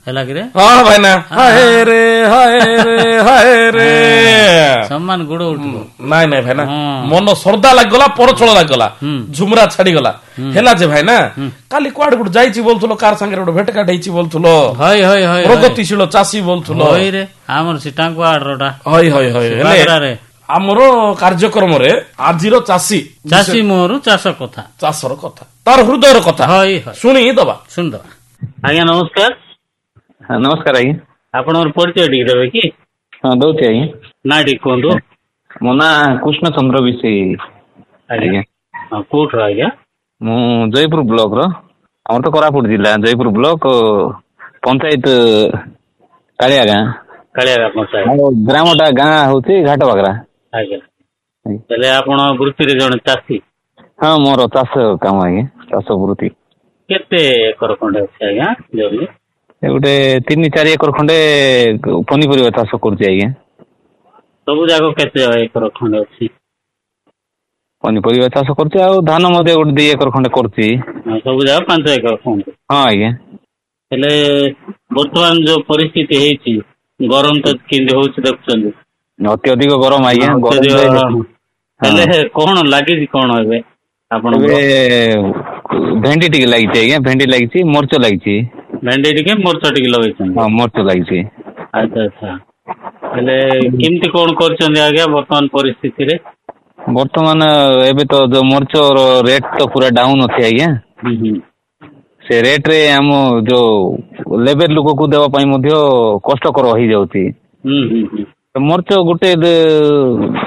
ହେଲା କିରେ ହଁ ଭାଇନା ହାୟ ରେ ସମ୍ମାନ ଗୋଡ ଉଠିବ। ନାଇଁ ନାଇଁ ଭାଇନା ମନ ଶ୍ରଦ୍ଧା ଲାଗିଗଲା ପରଛଳ ଲାଗିଗଲା ଝୁମରା ଛାଡିଗଲା ହେଲା ଯେ ଭାଇନା କାଲି କୁଆଡେ ଗୋଟେ ଯାଇଛି ବୋଲୁଥିଲ କାର ସାଙ୍ଗରେ ଗୋଟେ ଭେଟଘାଟ ହେଇଛି ବୋଲୁଥିଲ ପ୍ରଗତିଶୀଳ ଚାଷୀ ବୋଲୁଥିଲ ଆମର ସେ ଟାଙ୍କୁଆ ଆଡରଟା ହଇ ହଇ ହଇ ହେଲେ ଆମର କାର୍ଯ୍ୟକ୍ରମରେ ଆଜିର ଚାଷୀ ମୋହରୁ ଚାଷର କଥା ତାର ହୃଦୟର କଥା ଶୁଣି ଦବା ଶୁଣିଦବା। ଆଜ୍ଞା ନମସ୍କାର। ନମସ୍କାର ଆଜ୍ଞା। ଆପଣଙ୍କର ପରିଚୟ ଟିକେ ଦେବେ କି? ହଁ ଦଉଛି ଆଜ୍ଞା। ନା ଟିକେ କୁହନ୍ତୁ। ମୋ ନାଁ କୃଷ୍ଣ ଚନ୍ଦ୍ର ବିଶି ଆଜ୍ଞା। କୋଉଠୁ ଆଜ୍ଞା? ମୁଁ ଜୟପୁର ବ୍ଲକର ଆମର ତ କୋରାପୁଟ ଜିଲ୍ଲା ଜୟପୁର ବ୍ଲକ ପଞ୍ଚାୟତ କାଳିଆ ଗାଁ ଗ୍ରାମଟା ଗାଁ ହଉଛି ଘାଟବାଗରା। ଆଜ୍ଞା ହେଲେ ଆପଣ ବୃତ୍ତିରେ ଜଣେ ଚାଷୀ? ହଁ ମୋର ଚାଷ କାମ ଆଜ୍ଞା ଚାଷ ବୃତ୍ତି। କେତେ ଏକର ଖଣ୍ଡେ ଅଛି ଆଜ୍ଞା ଜମି? ଗୋଟେ 3-4 ଏକର ଖଣ୍ଡେ ପନିପରିବା ଚାଷ କରୁଛି ଆଜ୍ଞା। ସବୁ ଯାକ କେତେ ଏକର ଖଣ୍ଡେ ଅଛି? ପନିପରିବା ଚାଷ କରୁଛି ଆଉ ଧାନ ମଧ୍ୟ ଗୋଟେ 2 ଏକର ଖଣ୍ଡେ କରୁଛି। ସବୁ ଯାକ 5 ଏକର ଖଣ୍ଡେ? ହଁ ଆଜ୍ଞା। ହେଲେ ବର୍ତ୍ତମାନ ଯୋଉ ପରିସ୍ଥିତି ହେଇଛି ଗରମ ତ କେମିତି ହଉଛି ଦେଖୁଛନ୍ତି। ଅତ୍ୟଧିକ ଗରମ ଆଜ୍ଞା। ହେଲେ କଣ ଲାଗିଛି କଣ ଏବେ ଆପଣଙ୍କର? ଏବେ ଭେଣ୍ଡି ଟିକେ ଲାଗିଛି ଆଜ୍ଞା ଭେଣ୍ଡି ଲାଗିଛି ମରିଚ ଲାଗିଛି। ଭେଣ୍ଡି ଟିକେ ମରିଚ ଟିକେ ଲଗେଇଛନ୍ତି? ହଁ ମରିଚ ଲାଗିଛି। ଆଚ୍ଛା ଆଚ୍ଛା ହେଲେ କେମିତି କଣ କରିଛନ୍ତି ଆଜ୍ଞା ବର୍ତ୍ତମାନ ପରିସ୍ଥିତିରେ? ବର୍ତ୍ତମାନ ଏବେ ତ ଯୋଉ ମରିଚର ରେଟ୍ ତ ପୁରା ଡାଉନ ଅଛି ଆଜ୍ଞା। ସେ ରେଟ ରେ ଆମ ଯୋଉ ଲେବର ଲୋକକୁ ଦେବା ପାଇଁ ମଧ୍ୟ କଷ୍ଟକର ହେଇଯାଉଛି। ମରିଚ ଗୋଟେ